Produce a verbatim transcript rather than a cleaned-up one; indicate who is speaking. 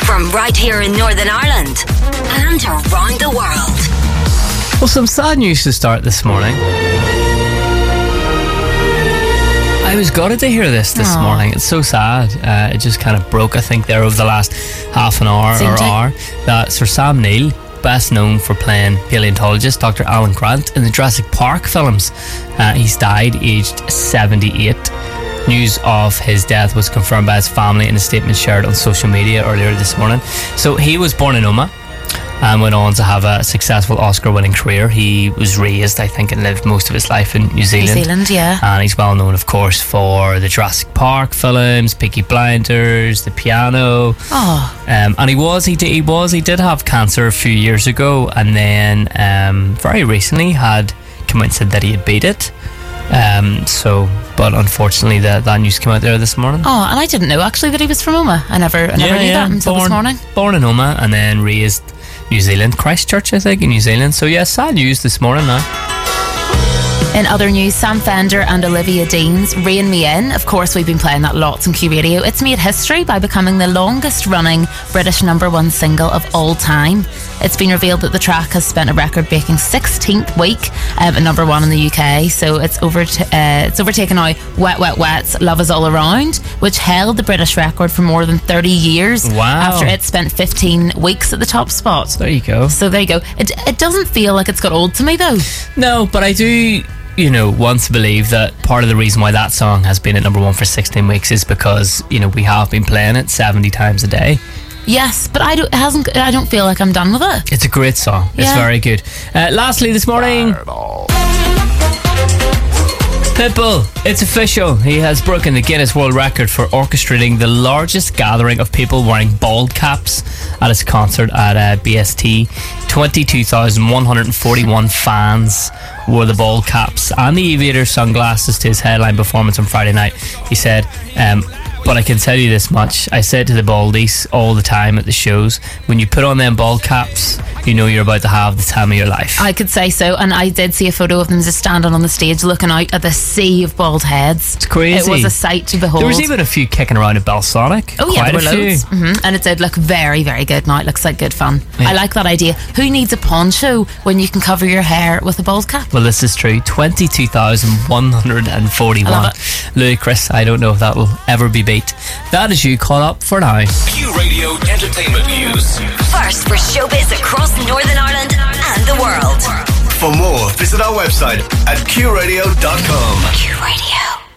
Speaker 1: from right here in Northern Ireland and around the world.
Speaker 2: Well, some sad news to start this morning. I was gutted to hear this this
Speaker 3: Aww.
Speaker 2: morning. It's so sad. Uh, it just kind of broke, I think, there over the last half an hour
Speaker 3: Seemed
Speaker 2: or
Speaker 3: to.
Speaker 2: hour, that Sir Sam Neill, best known for playing paleontologist Doctor Alan Grant in the Jurassic Park films, uh, he's died aged seventy-eight. News of his death was confirmed by his family in a statement shared on social media earlier this morning. So he was born in Omagh and went on to have a successful Oscar-winning career. He was raised, I think, and lived most of his life in New Zealand.
Speaker 3: New Zealand, yeah.
Speaker 2: And he's well known, of course, for the Jurassic Park films, Peaky Blinders, The Piano.
Speaker 3: Oh.
Speaker 2: Um, and he was, he did, he was, he did have cancer a few years ago, and then um, very recently had come out and said that he had beat it. Um, so, but unfortunately, that that news came out there this morning.
Speaker 3: Oh, and I didn't know actually that he was from Omagh. I never, I never
Speaker 2: Yeah,
Speaker 3: knew
Speaker 2: yeah,
Speaker 3: that until
Speaker 2: born,
Speaker 3: this morning.
Speaker 2: Born in Omagh and then raised New Zealand, Christchurch, I think, in New Zealand. So yeah, sad news this morning now.
Speaker 3: In other news, Sam Fender and Olivia Dean's Rein Me In. Of course, we've been playing that lots on Q Radio. It's made history by becoming the longest running British number one single of all time. It's been revealed that the track has spent a record-breaking sixteenth week um, at number one in the U K. So it's over t- uh, it's overtaken now Wet Wet Wet's Love Is All Around, which held the British record for more than thirty years.
Speaker 2: Wow.
Speaker 3: After it spent fifteen weeks at the top spot.
Speaker 2: There you go.
Speaker 3: So there you go. It, it doesn't feel like it's got old to me though.
Speaker 2: No, but I do, you know, want to believe that part of the reason why that song has been at number one for sixteen weeks is because, you know, we have been playing it seventy times a day.
Speaker 3: Yes, but I don't. It hasn't. I don't feel like I'm done with it.
Speaker 2: It's a great song. It's
Speaker 3: Yeah.
Speaker 2: very good. Uh, lastly, this morning, Pitbull, it's official. He has broken the Guinness World Record for orchestrating the largest gathering of people wearing bald caps at his concert at uh, B S T. twenty-two thousand one hundred forty-one fans wore the bald caps and the aviator sunglasses to his headline performance on Friday night. He said, um, but I can tell you this much. I said to the baldies all the time at the shows, when you put on them bald caps, you know you're about to have the time of your life.
Speaker 3: I could say so, and I did see a photo of them just standing on the stage looking out at the sea of bald heads.
Speaker 2: It's crazy.
Speaker 3: It was a sight to behold.
Speaker 2: There was even a few kicking around at Belsonic.
Speaker 3: Oh yeah,
Speaker 2: Quite
Speaker 3: there were
Speaker 2: a few.
Speaker 3: loads. Mm-hmm. And it did look very, very good now. It looks like good fun.
Speaker 2: Yeah.
Speaker 3: I like that idea. Who needs a poncho when you can cover your hair with a bald cap?
Speaker 2: Well, this is true. twenty-two thousand one hundred forty-one.
Speaker 3: I love
Speaker 2: Ludicrous. I don't know if that will ever be beat. That is you caught up for now.
Speaker 4: Q Radio Entertainment News.
Speaker 1: First for showbiz across Northern Ireland and the world.
Speaker 4: For more, visit our website at q radio dot com.
Speaker 1: Q Radio.